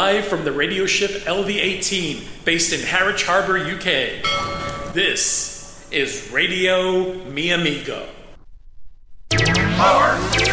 live from the radio ship LV-18, based in Harwich Harbour, UK. This is Radio Mi Amigo. Power